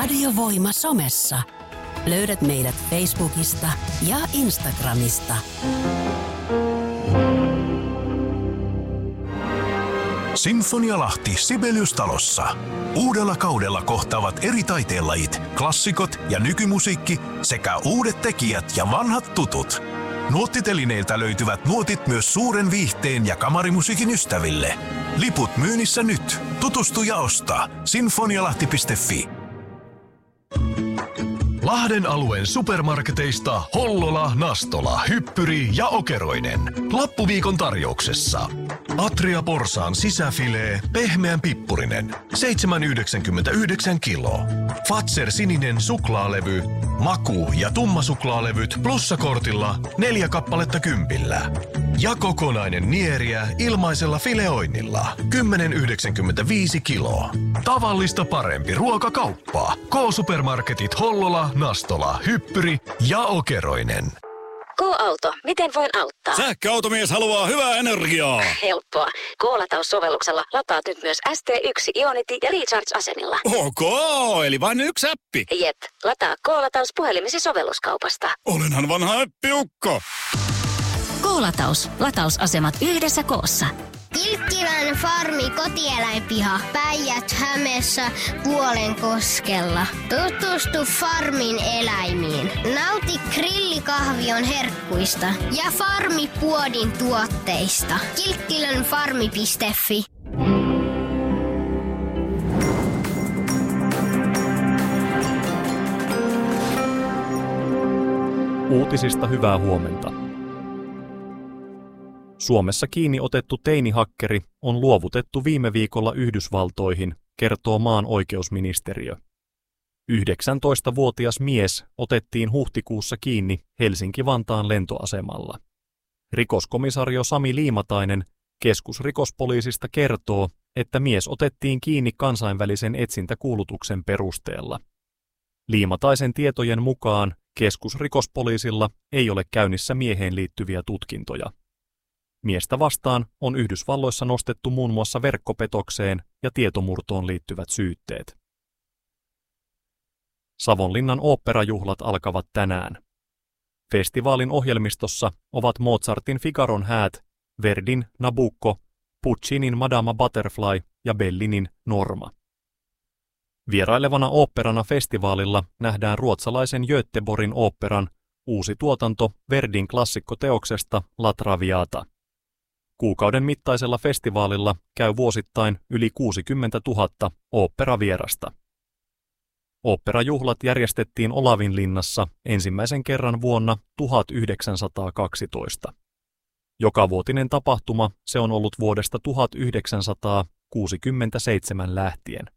Radiovoima somessa. Löydät meidät Facebookista ja Instagramista. Sinfonia Lahti Sibelius-talossa. Uudella kaudella kohtaavat eri taiteenlajit, klassikot ja nykymusiikki sekä uudet tekijät ja vanhat tutut. Nuottitelineiltä löytyvät nuotit myös suuren viihteen ja kamarimusiikin ystäville. Liput myynnissä nyt. Tutustu ja osta. Sinfonialahti.fi. Lahden alueen supermarketeista Hollola, Nastola, Hyppyri ja Okeroinen. Lappuviikon tarjouksessa. Atria porsaan sisäfilee, pehmeän pippurinen, 7,99 kilo. Fazer sininen suklaalevy, maku- ja tummasuklaalevyt plussakortilla 4 kappaletta 10. Ja kokonainen nieriä ilmaisella fileoinnilla, 10,95 kilo. Tavallista parempi ruokakauppa. K-supermarketit Hollola, Nastola, Hyppyri ja Okeroinen. K-auto, miten voin auttaa? Sähköautomies haluaa hyvää energiaa. Helppoa. K-lataussovelluksella lataat nyt myös ST1 Ionity ja Recharge-asemilla. Ok, eli vain yksi appi. Jep, lataa K-lataus puhelimesi sovelluskaupasta. Olenhan vanha appiukko. K-lataus. Latausasemat yhdessä koossa. Kilkkilän farmi kotieläinpiha Päijät-Hämeessä Puolenkoskella. Tutustu farmin eläimiin. Nauti grillikahvion herkkuista ja Farmipuodin tuotteista. Kilkkilänfarmi.fi. Uutisista hyvää huomenta. Suomessa kiinni otettu teinihakkeri on luovutettu viime viikolla Yhdysvaltoihin, kertoo maan oikeusministeriö. 19-vuotias mies otettiin huhtikuussa kiinni Helsinki-Vantaan lentoasemalla. Rikoskomisario Sami Liimatainen keskusrikospoliisista kertoo, että mies otettiin kiinni kansainvälisen etsintäkuulutuksen perusteella. Liimataisen tietojen mukaan keskusrikospoliisilla ei ole käynnissä mieheen liittyviä tutkintoja. Miestä vastaan on Yhdysvalloissa nostettu muun muassa verkkopetokseen ja tietomurtoon liittyvät syytteet. Savonlinnan oopperajuhlat alkavat tänään. Festivaalin ohjelmistossa ovat Mozartin Figaron häät, Verdin Nabucco, Puccinin Madama Butterfly ja Bellinin Norma. Vierailevana oopperana festivaalilla nähdään ruotsalaisen Göteborgin oopperan uusi tuotanto Verdin klassikkoteoksesta La Traviata. Kuukauden mittaisella festivaalilla käy vuosittain yli 60 000 oopperavierasta. Oopperajuhlat järjestettiin Olavinlinnassa ensimmäisen kerran vuonna 1912. Jokavuotinen tapahtuma se on ollut vuodesta 1967 lähtien.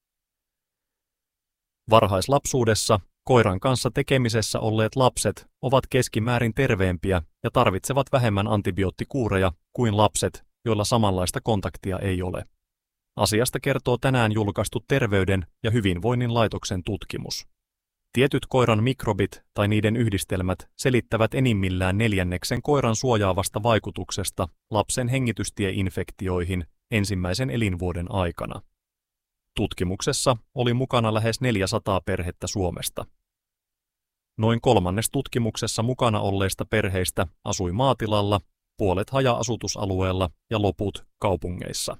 Varhaislapsuudessa koiran kanssa tekemisessä olleet lapset ovat keskimäärin terveempiä ja tarvitsevat vähemmän antibioottikuureja kuin lapset, joilla samanlaista kontaktia ei ole. Asiasta kertoo tänään julkaistu Terveyden ja hyvinvoinnin laitoksen tutkimus. Tietyt koiran mikrobit tai niiden yhdistelmät selittävät enimmillään 1/4 koiran suojaavasta vaikutuksesta lapsen hengitystieinfektioihin ensimmäisen elinvuoden aikana. Tutkimuksessa oli mukana lähes 400 perhettä Suomesta. Noin kolmannes tutkimuksessa mukana olleista perheistä asui maatilalla, puolet haja-asutusalueella ja loput kaupungeissa.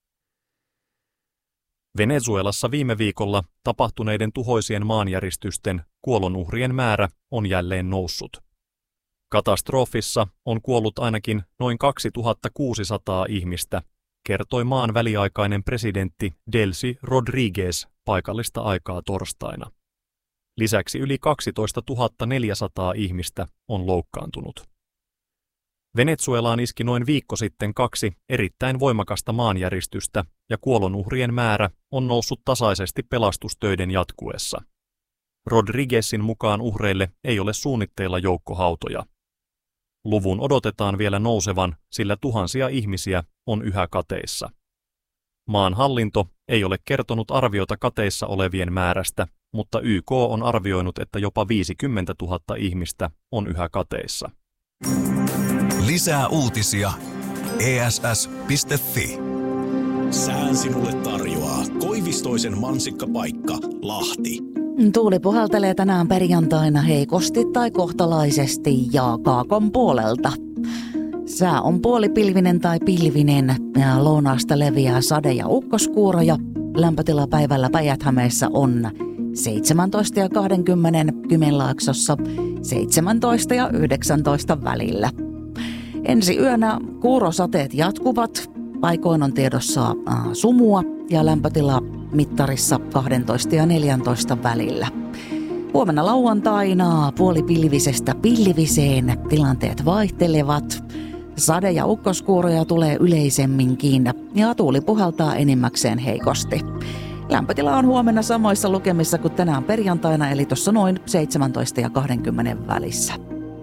Venezuelassa viime viikolla tapahtuneiden tuhoisien maanjäristysten kuolonuhrien määrä on jälleen noussut. Katastrofissa on kuollut ainakin noin 2600 ihmistä, kertoi maan väliaikainen presidentti Delcy Rodriguez paikallista aikaa torstaina. Lisäksi yli 12 400 ihmistä on loukkaantunut. Venezuelaan iski noin viikko sitten 2 erittäin voimakasta maanjäristystä ja kuolonuhrien määrä on noussut tasaisesti pelastustöiden jatkuessa. Rodriguezin mukaan uhreille ei ole suunnitteilla joukkohautoja. Luvun odotetaan vielä nousevan, sillä tuhansia ihmisiä on yhä kateissa. Maan hallinto ei ole kertonut arviota kateissa olevien määrästä, mutta YK on arvioinut, että jopa 50 000 ihmistä on yhä kateissa. Lisää uutisia ESS.fi. Sään sinulle tarjoaa Koivistoisen mansikkapaikka Lahti. Tuuli puhaltelee tänään perjantaina heikosti tai kohtalaisesti ja kaakon puolelta. Sää on puolipilvinen tai pilvinen ja lounaasta leviää sade- ja ukkoskuuroja. Lämpötila päivällä Päijät-Hämeessä on 17 ja 20, Kymenlaaksossa 17 ja 19 välillä. Ensi yönä kuurosateet jatkuvat. Paikoin on tiedossa sumua ja lämpötila mittarissa 12 ja 14 välillä. Huomenna lauantaina puolipilvisestä pilviseen tilanteet vaihtelevat. Sade- ja ukkoskuuroja tulee yleisemminkin ja tuuli puhaltaa enimmäkseen heikosti. Lämpötila on huomenna samoissa lukemissa kuin tänään perjantaina, eli tuossa noin 17 ja 20 välissä.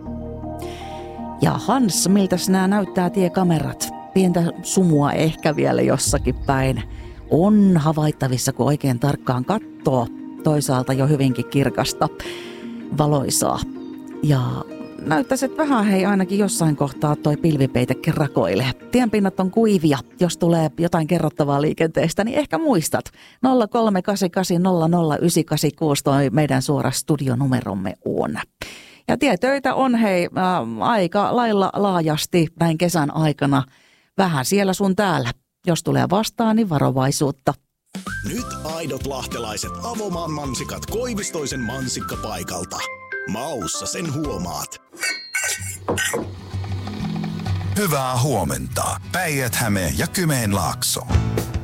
Ja Hans, miltäs nämä näyttää tiekamerat? Pientä sumua ehkä vielä jossakin päin. On havaittavissa, kun oikein tarkkaan katsoo. Toisaalta jo hyvinkin kirkasta valoisaa. Ja näyttäisi, että vähän ainakin jossain kohtaa toi pilvipeitekin rakoilee. Tienpinnat on kuivia. Jos tulee jotain kerrottavaa liikenteestä, niin ehkä muistat. 0388000986 toi meidän suora studionumeromme on. Ja tietöitä on aika lailla laajasti näin kesän aikana. Vähän siellä sun täällä. Jos tulee vastaan, niin varovaisuutta. Nyt aidot lahtelaiset Avomaan mansikat Koivistoisen mansikkapaikalta. Maussa sen huomaat. Hyvää huomenta. Päijät-Häme ja Kymenlaakso.